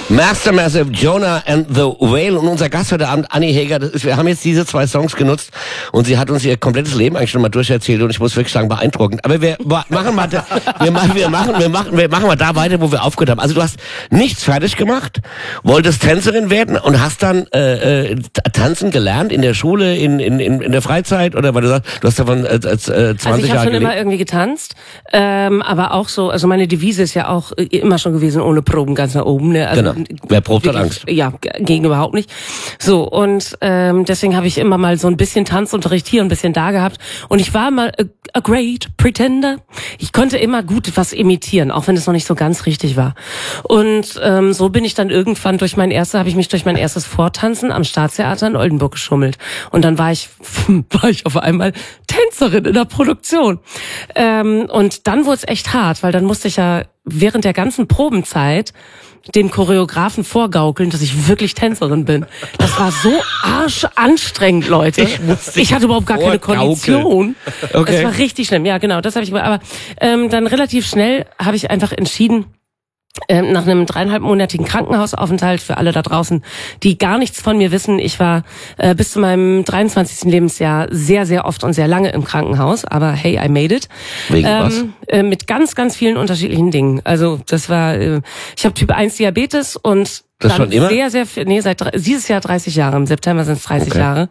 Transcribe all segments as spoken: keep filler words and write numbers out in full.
Master Massive, Jonah and the Whale und unser Gast heute Abend, Anni Heger. Das ist, wir haben jetzt diese zwei Songs genutzt und sie hat uns ihr komplettes Leben eigentlich schon mal durcherzählt und ich muss wirklich sagen, beeindruckend. Aber wir machen mal, da, wir machen, wir machen, wir machen, wir machen mal da weiter, wo wir aufgehört haben. Also du hast nichts fertig gemacht, wolltest Tänzerin werden und hast dann äh, äh, tanzen gelernt in der Schule, in in in, in der Freizeit oder weil du sagst, du hast davon äh, zwanzig Jahre gelebt. Also ich habe schon immer irgendwie getanzt, ähm, aber auch so, also meine Devise ist ja auch immer schon gewesen, ohne Proben ganz nach oben. Ne? Also genau. Wer probt, hat Angst. Ja, gegen überhaupt nicht. So, und ähm, deswegen habe ich immer mal so ein bisschen Tanzunterricht hier und ein bisschen da gehabt. Und ich war mal a, a great pretender. Ich konnte immer gut was imitieren, auch wenn es noch nicht so ganz richtig war. Und ähm, so bin ich dann irgendwann durch mein erstes, habe ich mich durch mein erstes Vortanzen am Staatstheater in Oldenburg geschummelt. Und dann war ich, war ich auf einmal Tänzerin in der Produktion. Ähm, und dann wurde es echt hart, weil dann musste ich ja während der ganzen Probenzeit dem Choreografen vorgaukeln, dass ich wirklich Tänzerin bin. Das war so arschanstrengend, Leute. Ich, ich hatte überhaupt gar keine Kondition. Okay. Das war richtig schlimm. Ja, genau, das habe ich gemacht. Aber ähm, dann relativ schnell habe ich einfach entschieden, ähm, nach einem dreieinhalbmonatigen Krankenhausaufenthalt für alle da draußen, die gar nichts von mir wissen. Ich war äh, bis zu meinem dreiundzwanzigsten Lebensjahr sehr, sehr oft und sehr lange im Krankenhaus. Aber hey, I made it. Wegen ähm, was? Äh, mit ganz, ganz vielen unterschiedlichen Dingen. Also das war, äh, ich habe Typ eins Diabetes und das dann schon immer? sehr, sehr viel, nee, seit dieses Jahr dreißig Jahre, im September sind es dreißig okay. Jahre.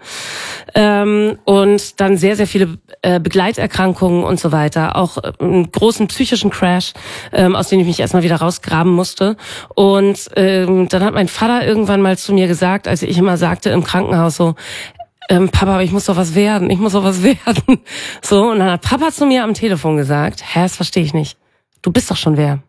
Ähm, und dann sehr, sehr viele äh, Begleiterkrankungen und so weiter. Auch äh, einen großen psychischen Crash, ähm, aus dem ich mich erstmal wieder rausgraben musste. Und ähm, dann hat mein Vater irgendwann mal zu mir gesagt, als ich immer sagte im Krankenhaus so, ähm, Papa, aber ich muss doch was werden, ich muss doch was werden. So, und dann hat Papa zu mir am Telefon gesagt, hä, das verstehe ich nicht. Du bist doch schon wer.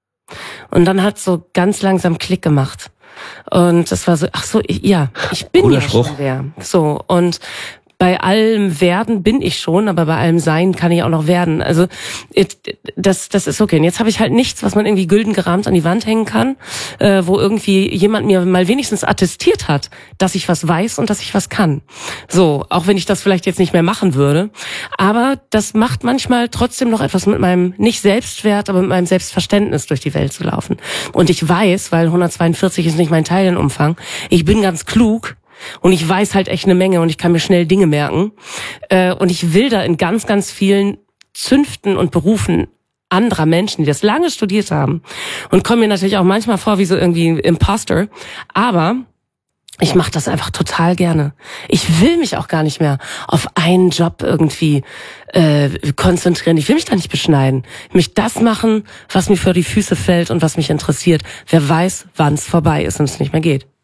Und dann hat so ganz langsam Klick gemacht. Und das war so, ach so, ich, ja, ich bin Guter ja Spruch. schon wer. So, und bei allem Werden bin ich schon, aber bei allem Sein kann ich auch noch werden. Also it, das das ist okay. Und jetzt habe ich halt nichts, was man irgendwie gülden gerahmt an die Wand hängen kann, äh, wo irgendwie jemand mir mal wenigstens attestiert hat, dass ich was weiß und dass ich was kann. So, auch wenn ich das vielleicht jetzt nicht mehr machen würde. Aber das macht manchmal trotzdem noch etwas mit meinem, nicht Selbstwert, aber mit meinem Selbstverständnis durch die Welt zu laufen. Und ich weiß, weil hundertzweiundvierzig ist nicht mein Teilenumfang, ich bin ganz klug, und ich weiß halt echt eine Menge und ich kann mir schnell Dinge merken. Äh, und ich will da in ganz, ganz vielen Zünften und Berufen anderer Menschen, die das lange studiert haben. Und komme mir natürlich auch manchmal vor wie so irgendwie Imposter. Aber ich mache das einfach total gerne. Ich will mich auch gar nicht mehr auf einen Job irgendwie äh, konzentrieren. Ich will mich da nicht beschneiden. Ich will mich das machen, was mir vor die Füße fällt und was mich interessiert. Wer weiß, wann es vorbei ist und es nicht mehr geht.